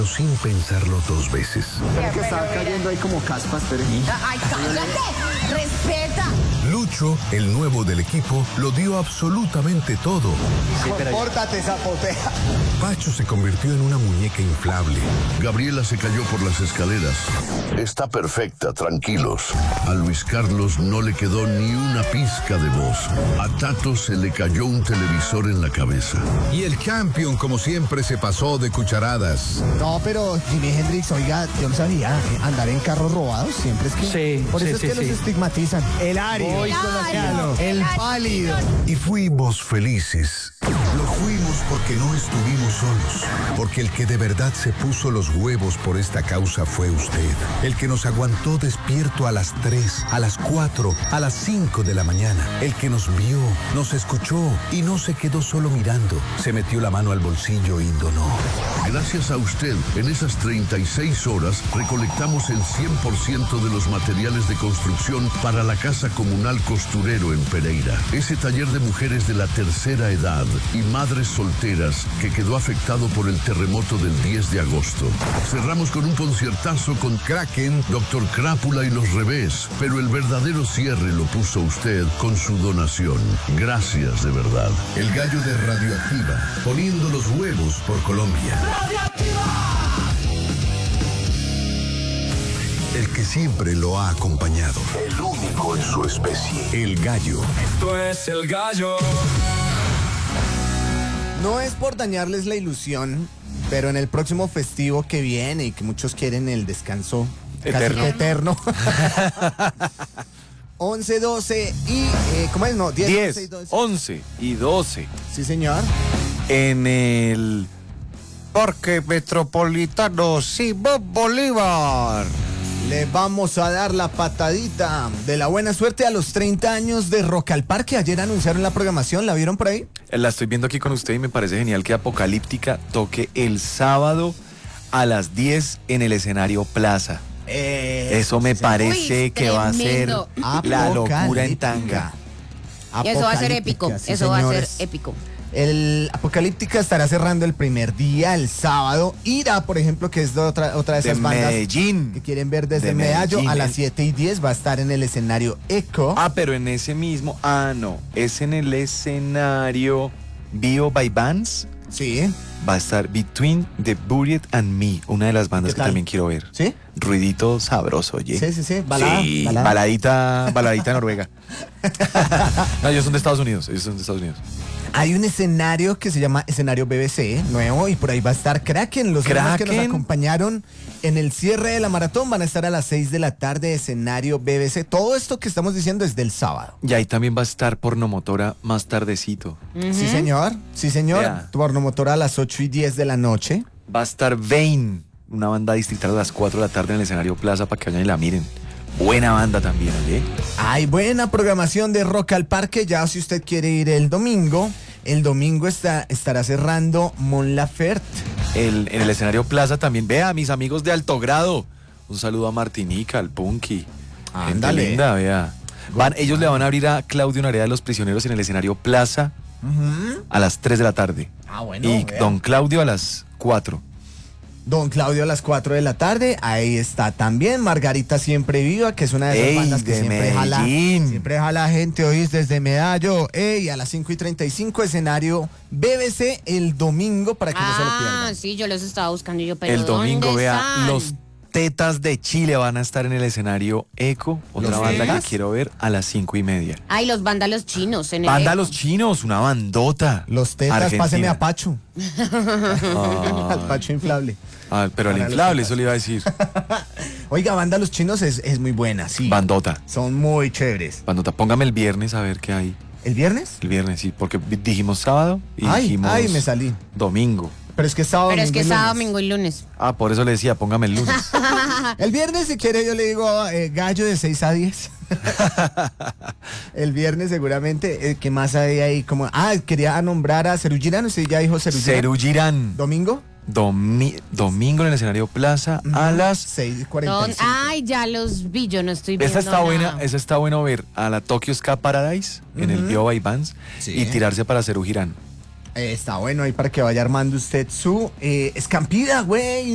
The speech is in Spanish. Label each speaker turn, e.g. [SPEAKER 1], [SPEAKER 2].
[SPEAKER 1] sin pensarlo dos veces.
[SPEAKER 2] Que está cayendo ahí como caspas, pero...
[SPEAKER 3] ¡Ay, cállate! ¡Respeta!
[SPEAKER 1] Lucho, el nuevo del equipo, lo dio absolutamente todo.
[SPEAKER 2] Compórtate, zapotea.
[SPEAKER 1] Pacho se convirtió en una muñeca inflable.
[SPEAKER 4] Gabriela se cayó por las escaleras. Está perfecta, tranquilos. A Luis Carlos no le quedó ni una pizca de voz. A Tato se le cayó un televisor en la cabeza.
[SPEAKER 1] Y el champion, como siempre, se pasó de cucharadas.
[SPEAKER 2] No, pero Jimi Hendrix, oiga, yo no sabía, andar en carros robados siempre es que...
[SPEAKER 5] Sí,
[SPEAKER 2] por eso
[SPEAKER 5] sí,
[SPEAKER 2] es que
[SPEAKER 5] sí,
[SPEAKER 2] los estigmatizan. El árido, el pálido.
[SPEAKER 1] Y fuimos felices. Lo fuimos porque no estuvimos solos. Porque el que de verdad se puso los huevos por esta causa fue usted. El que nos aguantó despierto a las 3, a las 4, a las 5 de la mañana. El que nos vio, nos escuchó y no se quedó solo mirando. Se metió la mano al bolsillo y donó.
[SPEAKER 4] Gracias a usted, en esas 36 horas recolectamos el 100% de los materiales de construcción para la Casa Comunal Costurero en Pereira. Ese taller de mujeres de la tercera edad y madres solteras que quedó afectado por el terremoto del 10 de agosto. Cerramos con un conciertazo con Kraken, Dr. Crápula y Los Revés, pero el verdadero cierre lo puso usted con su donación. Gracias de verdad.
[SPEAKER 1] El gallo de Radioactiva, poniendo los huevos por Colombia. El que siempre lo ha acompañado.
[SPEAKER 4] El único en su especie.
[SPEAKER 1] El gallo.
[SPEAKER 5] Esto es el gallo.
[SPEAKER 2] No es por dañarles la ilusión, pero en el próximo festivo que viene y que muchos quieren el descanso
[SPEAKER 5] Eterno.
[SPEAKER 2] casi que eterno. 11, 12 y... ¿cómo es? No, 10, 11 y 12.
[SPEAKER 5] 11 y 12.
[SPEAKER 2] Sí, señor.
[SPEAKER 5] En el Parque Metropolitano Simón Bolívar.
[SPEAKER 2] Le vamos a dar la patadita de la buena suerte a los 30 años de Rock al Parque. Ayer anunciaron la programación, ¿la vieron por ahí?
[SPEAKER 5] La estoy viendo aquí con usted y me parece genial que Apocalíptica toque el sábado a las 10 en el escenario Plaza. Eso me parece
[SPEAKER 3] Uy,
[SPEAKER 5] que va a ser
[SPEAKER 3] tremendo.
[SPEAKER 5] la locura en tanga.
[SPEAKER 3] Y eso va a ser épico.
[SPEAKER 2] Sí,
[SPEAKER 3] Eso va a ser
[SPEAKER 2] señores.
[SPEAKER 3] épico.
[SPEAKER 2] El Apocalíptica estará cerrando el primer día, el sábado. Ira, por ejemplo, que es de otra de esas
[SPEAKER 5] De
[SPEAKER 2] bandas
[SPEAKER 5] Medellín.
[SPEAKER 2] que quieren ver desde
[SPEAKER 5] De
[SPEAKER 2] Medallo,
[SPEAKER 5] Medellín.
[SPEAKER 2] a las 7 y 10 va a estar en el escenario Eco.
[SPEAKER 5] Pero en ese mismo. No. Es en el escenario Bio by Bands.
[SPEAKER 2] Sí.
[SPEAKER 5] Va a estar Between the Buried and Me, una de las bandas
[SPEAKER 2] ¿Qué
[SPEAKER 5] que
[SPEAKER 2] tal?
[SPEAKER 5] también quiero ver.
[SPEAKER 2] ¿Sí?
[SPEAKER 5] Ruidito sabroso, oye.
[SPEAKER 2] Sí. Balada,
[SPEAKER 5] Sí,
[SPEAKER 2] balada.
[SPEAKER 5] baladita noruega. No, ellos son de Estados Unidos.
[SPEAKER 2] Hay un escenario que se llama escenario BBC, nuevo, y por ahí va a estar Kraken. Los hermanos que nos
[SPEAKER 5] Kraken.
[SPEAKER 2] acompañaron en el cierre de la maratón van a estar a las 6 de la tarde, escenario BBC. Todo esto que estamos diciendo es del sábado.
[SPEAKER 5] Y ahí también va a estar Pornomotora más tardecito.
[SPEAKER 2] Sí, señor. Sí, señor.
[SPEAKER 5] Vea.
[SPEAKER 2] Pornomotora a las 8 y 10 de la noche.
[SPEAKER 5] Va a estar Vane, una banda distrital a las 4 de la tarde en el escenario Plaza para que vayan y la miren. Buena banda también, oye.
[SPEAKER 2] Hay buena programación de Rock al Parque. Ya si usted quiere ir el domingo estará cerrando Mon Laferte.
[SPEAKER 5] En el escenario Plaza también. Vea, mis amigos de alto grado. Un saludo a Martinica, al Punky. Gente
[SPEAKER 2] Ándale.
[SPEAKER 5] linda, vea. Ellos le van a abrir a Claudio Narea de los Prisioneros en el escenario Plaza a las 3 de la tarde.
[SPEAKER 2] Bueno.
[SPEAKER 5] Y
[SPEAKER 2] vea.
[SPEAKER 5] Don Claudio a las 4.
[SPEAKER 2] Don Claudio a las 4 de la tarde. Ahí está también Margarita Siempre Viva, que es una de esas
[SPEAKER 5] Ey,
[SPEAKER 2] bandas que
[SPEAKER 5] de
[SPEAKER 2] siempre
[SPEAKER 5] Medellín.
[SPEAKER 2] jala gente, hoy desde Medallo. Ey, a las 5 y 35, escenario BBC el domingo para que no se lo pierdan.
[SPEAKER 3] Sí, yo los estaba buscando y yo, pero
[SPEAKER 5] El domingo,
[SPEAKER 3] ¿dónde
[SPEAKER 5] vea,
[SPEAKER 3] están?
[SPEAKER 5] los Tetas de Chile van a estar en el escenario Eco, otra
[SPEAKER 2] ¿Los
[SPEAKER 5] banda
[SPEAKER 2] Tetas?
[SPEAKER 5] que quiero ver a las 5:30.
[SPEAKER 3] Ay, los vándalos chinos en el
[SPEAKER 5] Banda
[SPEAKER 3] Eco.
[SPEAKER 5] Los Chinos, una bandota.
[SPEAKER 2] Los tetas,
[SPEAKER 5] Argentina.
[SPEAKER 2] páseme a Pacho.
[SPEAKER 5] Ah,
[SPEAKER 2] Al Pacho inflable.
[SPEAKER 5] pero al
[SPEAKER 2] Para los
[SPEAKER 5] inflable,
[SPEAKER 2] tetas.
[SPEAKER 5] eso le iba a decir.
[SPEAKER 2] Oiga, banda Los Chinos es muy buena, sí.
[SPEAKER 5] Bandota.
[SPEAKER 2] Son muy chéveres.
[SPEAKER 5] Bandota, póngame el viernes a ver qué hay.
[SPEAKER 2] ¿El viernes?
[SPEAKER 5] El viernes, sí, porque dijimos sábado y dijimos
[SPEAKER 2] Ay, me salí.
[SPEAKER 5] domingo.
[SPEAKER 2] Pero es que es sábado,
[SPEAKER 3] Pero es
[SPEAKER 2] domingo
[SPEAKER 3] que
[SPEAKER 2] y
[SPEAKER 3] es sábado,
[SPEAKER 2] lunes.
[SPEAKER 3] domingo y lunes.
[SPEAKER 5] Por eso le decía, póngame el lunes.
[SPEAKER 2] El viernes, si quiere, yo le digo gallo de 6 a 10. El viernes, seguramente. ¿Qué más hay ahí? Quería nombrar a Serú Girán. ¿Usted ya dijo Serú Girán?
[SPEAKER 5] Serú Girán.
[SPEAKER 2] ¿Domingo?
[SPEAKER 5] Domingo en el escenario Plaza a las...
[SPEAKER 2] 6:45.
[SPEAKER 3] Ay, ya los vi, yo no estoy viendo
[SPEAKER 5] Esa está buena,
[SPEAKER 3] nada.
[SPEAKER 5] esa está bueno ver a la Tokyo Ska Paradise en el Bio by Bands
[SPEAKER 2] Sí.
[SPEAKER 5] y tirarse para Serú Girán.
[SPEAKER 2] Está bueno ahí para que vaya armando usted su escampida, güey.